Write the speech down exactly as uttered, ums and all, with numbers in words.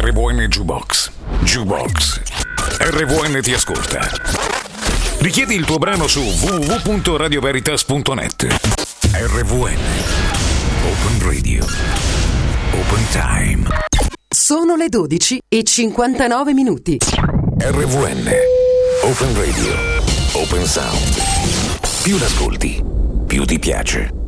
R V N Jukebox. Jukebox. R V N ti ascolta. Richiedi il tuo brano su w w w punto radio veritas punto net. R V N. Open Radio. Open Time. Sono le dodici e cinquantanove minuti. R V N. Open Radio. Open Sound. Più l'ascolti, più ti piace.